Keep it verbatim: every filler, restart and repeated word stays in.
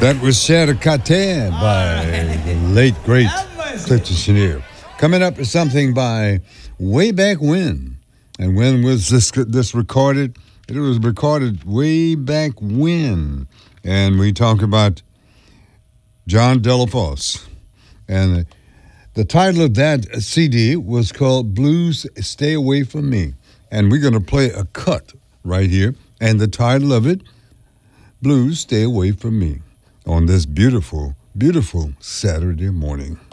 That was Sericate by the late, great Clifton Chenier. Coming up is something by Way Back When. And when was this this recorded? It was recorded way back when. And we talk about John Delafosse. And the title of that C D was called Blues Stay Away From Me. And we're going to play a cut right here. And the title of it, Blues Stay Away From Me, on this beautiful, beautiful Saturday morning.